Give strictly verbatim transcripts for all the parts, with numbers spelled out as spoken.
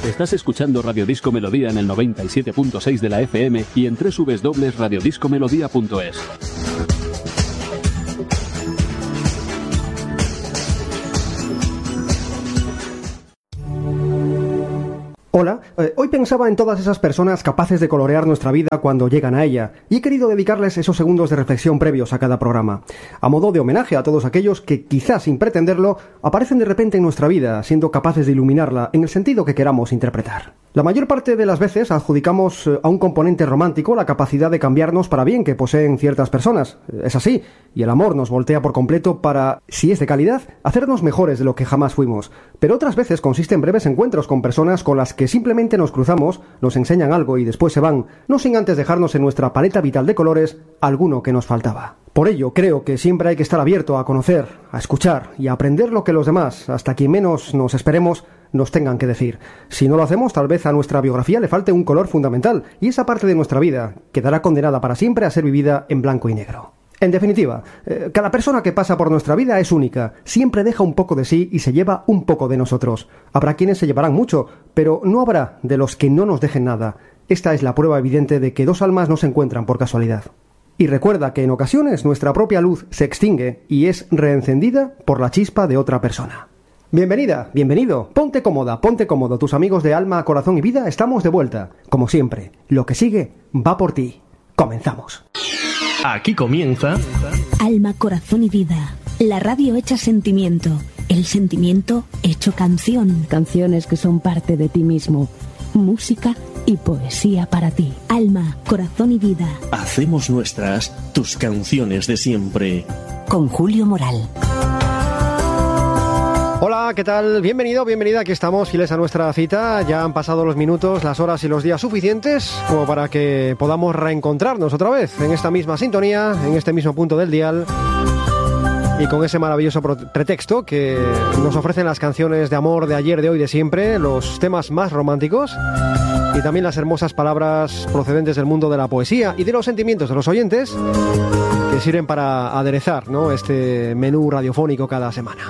Estás escuchando Radio Disco Melodía en el noventa y siete punto seis de la F M y en doble u doble u doble u punto radio disco melodía punto es. Hola, eh, hoy pensaba en todas esas personas capaces de colorear nuestra vida cuando llegan a ella, y he querido dedicarles esos segundos de reflexión previos a cada programa, a modo de homenaje a todos aquellos que, quizás sin pretenderlo, aparecen de repente en nuestra vida, siendo capaces de iluminarla en el sentido que queramos interpretar. La mayor parte de las veces adjudicamos a un componente romántico la capacidad de cambiarnos para bien que poseen ciertas personas. Es así, y el amor nos voltea por completo para, si es de calidad, hacernos mejores de lo que jamás fuimos. Pero otras veces consiste en breves encuentros con personas con las que simplemente nos cruzamos, nos enseñan algo y después se van, no sin antes dejarnos en nuestra paleta vital de colores alguno que nos faltaba. Por ello, creo que siempre hay que estar abierto a conocer, a escuchar y a aprender lo que los demás, hasta quien menos nos esperemos, nos tengan que decir. Si no lo hacemos, tal vez a nuestra biografía le falte un color fundamental, y esa parte de nuestra vida quedará condenada para siempre a ser vivida en blanco y negro. En definitiva, eh, cada persona que pasa por nuestra vida es única, siempre deja un poco de sí y se lleva un poco de nosotros. Habrá quienes se llevarán mucho, pero no habrá de los que no nos dejen nada. Esta es la prueba evidente de que dos almas no se encuentran por casualidad. Y recuerda que en ocasiones nuestra propia luz se extingue y es reencendida por la chispa de otra persona. Bienvenida, bienvenido, ponte cómoda, ponte cómodo, tus amigos de alma, corazón y vida estamos de vuelta. Como siempre, lo que sigue va por ti. Comenzamos. Aquí comienza Alma, corazón y vida, la radio hecha sentimiento, el sentimiento hecho canción. Canciones que son parte de ti mismo, música y poesía para ti. Alma, corazón y vida. Hacemos nuestras tus canciones de siempre. Con Julio Moral. Hola, ¿qué tal? Bienvenido, bienvenida, aquí estamos, fieles a nuestra cita. Ya han pasado los minutos, las horas y los días suficientes como para que podamos reencontrarnos otra vez en esta misma sintonía, en este mismo punto del dial y con ese maravilloso pretexto que nos ofrecen las canciones de amor de ayer, de hoy, de siempre, los temas más románticos y también las hermosas palabras procedentes del mundo de la poesía y de los sentimientos de los oyentes que sirven para aderezar, ¿no?, este menú radiofónico cada semana.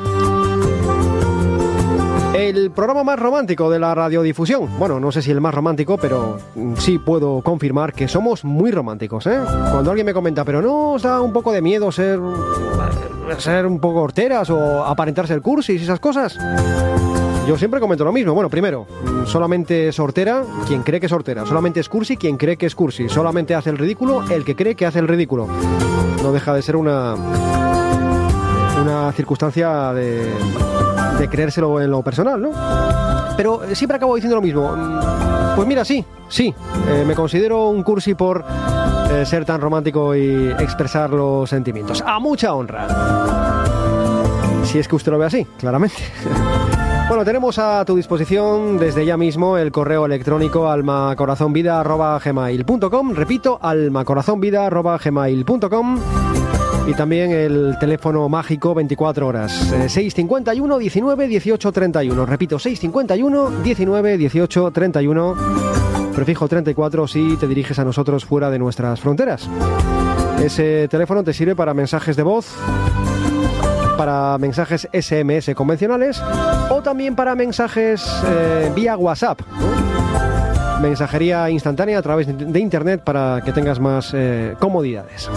El programa más romántico de la radiodifusión. Bueno, no sé si el más romántico, pero sí puedo confirmar que somos muy románticos, ¿eh? Cuando alguien me comenta, pero ¿no os da un poco de miedo ser, ser un poco horteras o aparentarse el cursis y esas cosas? Yo siempre comento lo mismo. Bueno, primero, solamente es hortera quien cree que es hortera. Solamente es cursi quien cree que es cursi. Solamente hace el ridículo el que cree que hace el ridículo. No deja de ser una, una circunstancia de... de creérselo en lo personal, ¿no? Pero siempre acabo diciendo lo mismo. Pues mira, sí, sí, eh, me considero un cursi por eh, ser tan romántico y expresar los sentimientos. ¡A mucha honra! Si es que usted lo ve así, claramente. Bueno, tenemos a tu disposición desde ya mismo el correo electrónico almacorazonvida arroba gmail punto com. Repito, almacorazonvida arroba gmail punto com. Y también el teléfono mágico veinticuatro horas, eh, seis cincuenta y uno, diecinueve, dieciocho, treinta y uno. Repito, seis cincuenta y uno, diecinueve, dieciocho, treinta y uno. Prefijo treinta y cuatro si te diriges a nosotros fuera de nuestras fronteras. Ese teléfono te sirve para mensajes de voz, para mensajes ese eme ese convencionales o también para mensajes eh, vía WhatsApp, ¿no? Mensajería instantánea a través de internet para que tengas más eh, comodidades.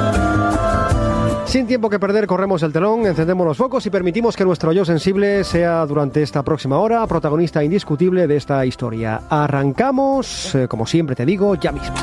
Sin tiempo que perder, corremos el telón, encendemos los focos y permitimos que nuestro yo sensible sea durante esta próxima hora protagonista indiscutible de esta historia. Arrancamos, eh, como siempre te digo, ya mismo.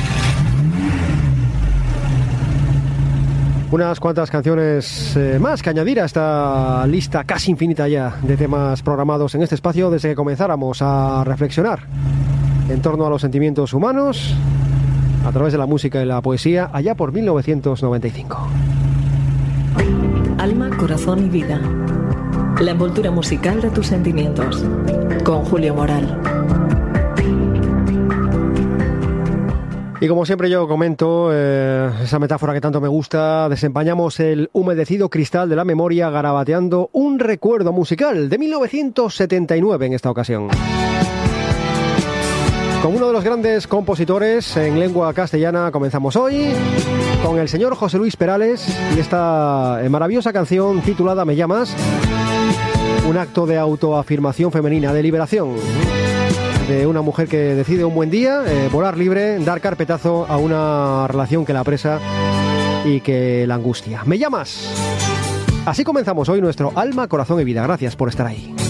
Unas cuantas canciones eh, más que añadir a esta lista casi infinita ya de temas programados en este espacio desde que comenzáramos a reflexionar en torno a los sentimientos humanos a través de la música y la poesía allá por mil novecientos noventa y cinco. Alma, corazón y vida. La envoltura musical de tus sentimientos. Con Julio Moral. Y como siempre yo comento, eh, esa metáfora que tanto me gusta, desempañamos el humedecido cristal de la memoria garabateando un recuerdo musical de mil novecientos setenta y nueve en esta ocasión. Con uno de los grandes compositores en lengua castellana comenzamos hoy, con el señor José Luis Perales y esta maravillosa canción titulada Me llamas, un acto de autoafirmación femenina, de liberación. de una mujer que decide un buen día eh, volar libre, dar carpetazo a una relación que la apresa y que la angustia. ¿Me llamas? Así comenzamos hoy nuestro Alma, Corazón y Vida. Gracias por estar ahí.